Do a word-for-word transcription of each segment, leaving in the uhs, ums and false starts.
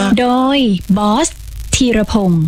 โดยบอสธีรพงศ์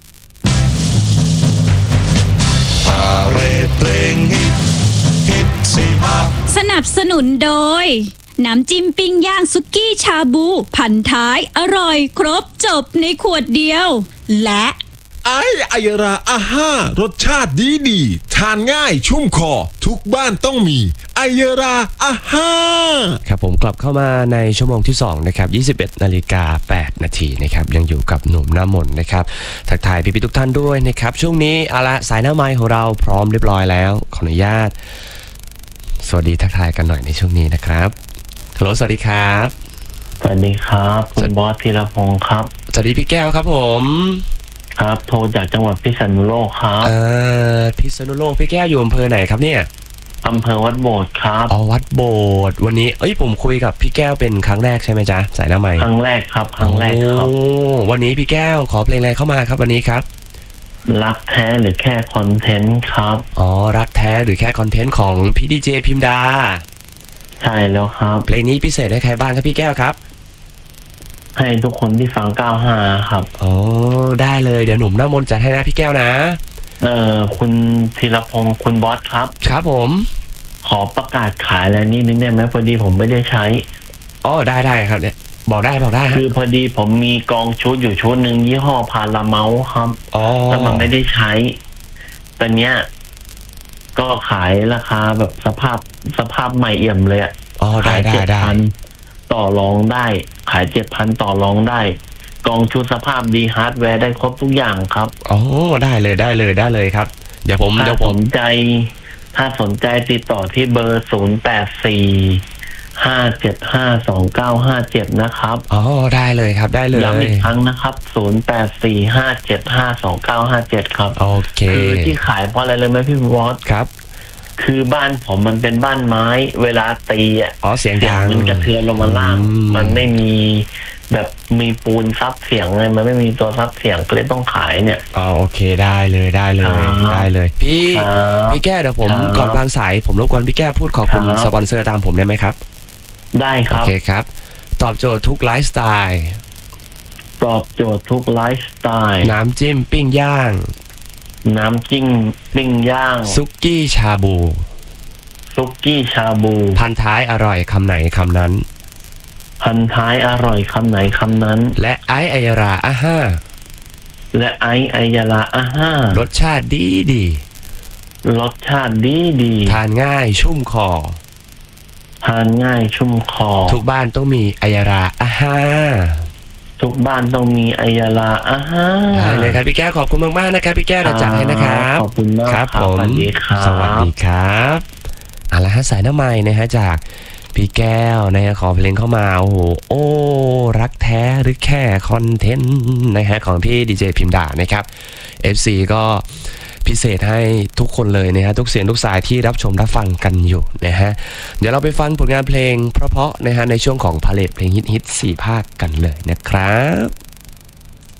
พาเรดเพลงฮิตฮิตสิบห้าสนับสนุนโดยน้ำจิ้มปิ้งย่างสุกี้ชาบูพันท้ายอร่อยครบจบในขวดเดียวและไอไอยราอาห้ารสชาติดีดีทานง่ายชุ่มคอทุกบ้านต้องมีไอยราอาห้าครับผมกลับเข้ามาในชั่วโมงที่สองนะครับยี่สิบเอ็ดนาฬิกาแปดนาทีนะครับยังอยู่กับหนุ่มหน้ามนนะครับทักทายพี่ๆทุกท่านด้วยนะครับช่วงนี้เอาละสายหน้าไมค์ของเราพร้อมเรียบร้อยแล้วขออนุญาตสวัสดีทักทายกันหน่อยในช่วงนี้นะครับฮัลโหลสวัสดีครับสวัสดีครับคุณบอสธีรพงศ์ครับสวัสดีพี่แก้วครับผมครับโทรจากจังหวัดพิษณุโลกครับเอ่อพิษณุโลกพี่แก้วอยู่อำเภอไหนครับเนี่ยอำเภอวัดโบสถ์ครับอ๋อวัดโบสถ์วันนี้เอ้ยผมคุยกับพี่แก้วเป็นครั้งแรกใช่ไหมจ๊ะสายหน้าไมค์ครั้งแรกครับครั้งแรกครับวันนี้พี่แก้วขอเพลงอะไรเข้ามาครับวันนี้ครับรักแท้หรือแค่คอนเทนต์ครับอ๋อรักแท้หรือแค่คอนเทนต์ของพี่ดีเจพิมดาใช่แล้วครับเพลงนี้พิเศษให้ใครบ้างครับพี่แก้วครับให้ทุกคนที่ฟังเก้าสิบห้าครับอ๋อได้เลยเดี๋ยวหนุ่มหน้ามนต์จัดให้นะพี่แก้วนะเออคุณธีรพงศ์คุณบอสครับครับผมขอประกาศขายอะไรนิดนึงได้ไหมพอดีผมไม่ได้ใช้อ๋อได้ได้ครับเนี่ยบอกได้บอกได้คือพอดีผมมีกองชุดอยู่ชุดหนึ่งยี่ห้อพาราเมาส์ครับอ๋อแต่มันไม่ได้ใช้ตอนเนี้ยก็ขายราคาแบบสภาพสภาพใหม่เอี่ยมเลยอ่ะอ๋อได้ได้ได้ต่อรองได้ขายเจ็ดพันต่อรองได้กองชุดสภาพดีฮาร์ดแวร์ได้ครบทุกอย่างครับอ๋อได้เลยได้เลยได้เลยครับเดี๋ยวผมถ้าสนใจถ้าสนใจติดต่อที่เบอร์ศูนย์แปดสี่ห้าเจ็ดห้าสองเก้าห้าเจ็ดนะครับอ๋อได้เลยครับได้เลยย้ำอีกครั้งนะครับศูนย์แปดสี่ห้าเจ็ดห้าสองเก้าห้าเจ็ดครับโอเคคือที่ขายเพราะอะไรเลยไหมพี่วอสครับคือบ้านผมมันเป็นบ้านไม้เวลาตีอ่ะอ๋อเสียงดังมันกระเทือนลงมาล่างมันไม่มีแบบมีปูนซับเสียงเลยมันไม่มีตัวซับเสียงก็เลยต้องขายเนี่ยอ๋อโอเคได้เลยได้เลยได้เลยพี่พี่แก้วเดี๋ยวผมก่อนวางสายผมรบกวนพี่แก้วพูดขอบคุณสปอนเซอร์ตามผมได้ไหมครับได้ครับโอเคครับตอบโจทย์ทุกไลฟ์สไตล์ตอบโจทย์ทุกไลฟ์สไตล์น้ำจิ้มปิ้งย่างน้ำจิ้มปิ้งย่างซุกี้ชาบูซุกี้ชาบูพันท้ายอร่อยคำไหนคำนั้นพันท้ายอร่อยคำไหนคำนั้นและไอไอยราอาห้าและไอไอยราอาห้ารสชาติดีดีรสชาติดีดีทานง่ายชุ่มคอทานง่ายชุ่มคอทุกบ้านต้องมีไอยราอาห้าทุกบ้านต้องมีไอยาลาอาฮะได้เลยครับพี่แก้วขอบคุณมากๆนะครับพี่แก้วเราจัดให้นะครับขอบคุณมากครับผมสวัสดีครับสวัสดีครับเอาละฮะสายน้ำไม้นะฮะจากพี่แก้วนะฮะขอเพลงเข้ามาโอ้โหโอ้รักแท้หรือแค่คอนเทนต์นะฮะของพี่ดีเจพิมดานะครับ เอฟ ซี ก็พิเศษให้ทุกคนเลยนะฮะทุกเสียงทุกสายที่รับชมรับฟังกันอยู่นะฮะเดี๋ยวเราไปฟังผลงานเพลงเพราะๆนะฮะในช่วงของพาเลทเพลงฮิตๆสี่ภาคกันเลยนะครับ